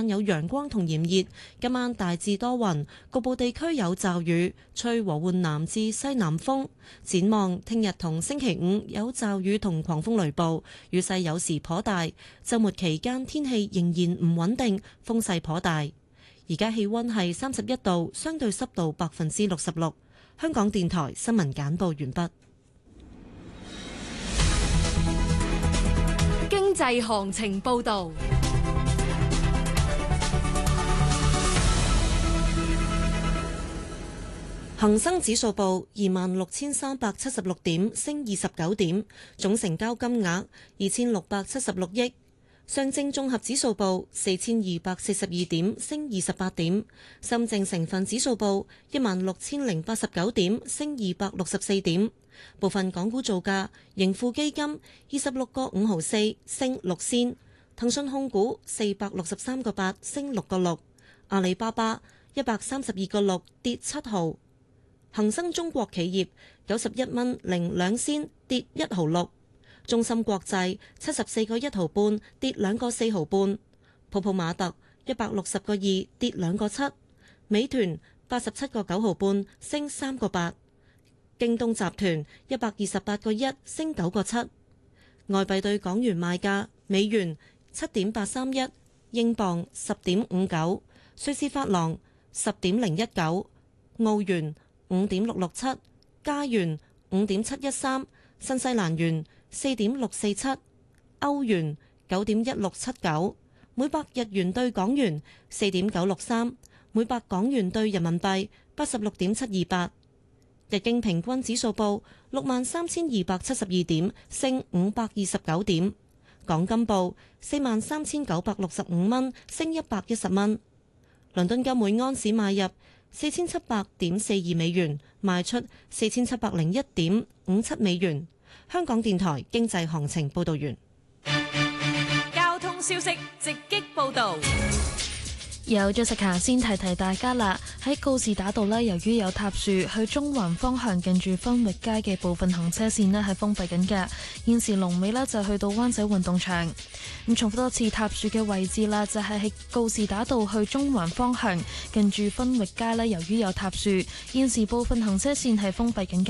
間有陽光同炎熱，今晚大致多雲，局部地區有驟雨，吹和緩南至西南風。展望聽日同星期五有驟雨同狂風雷暴，雨勢有時頗大。週末期間天氣仍然唔穩定，風勢頗大。而家氣溫係31度，相對濕度66%。香港電台新聞簡報完畢。 經濟行情報道。 恒生指數報26,376點，升29點，總成交金額2,676億。上證綜合指數報4,242點，升28點。深證成分指數報16,089點，升264點。部分港股造價：盈富基金26個5毫4，升6仙；騰訊控股463個8，升6個6；阿里巴巴132個6，跌7毫；恒生中國企業91蚊零2仙，跌1毫6；中芯國際74個1毫半，跌2個4毫半；泡泡瑪特160個2，跌2個7；美團87個9毫半，升3個8；京東集團128個1，升9個7。外幣對港元賣價：美元7.831，英鎊10.59，瑞士法郎10.019，澳元5.667，加元5.713，新西蘭元4.647，歐元9.1679，每百日元對港元4.963，每百港元對人民幣86.728。日經平均指數報63,272點，升529點。港金報43,965蚊，升110蚊。倫敦金每安士買入4,700.42美元，賣出4,701.57美元。香港電台經濟行情報道完。 交通消息直擊報道。 有Jessica先提大家啦，喺告士打道呢，由於有塌樹，去中環方向近住分域街嘅部分行車線呢係封閉緊嘅。現時龍尾呢就去到灣仔運動場。咁重複多次塌樹嘅位置啦，就係喺告士打道去中環方向近住分域街呢，由於有塌樹，現時部分行車線係封閉緊嘅。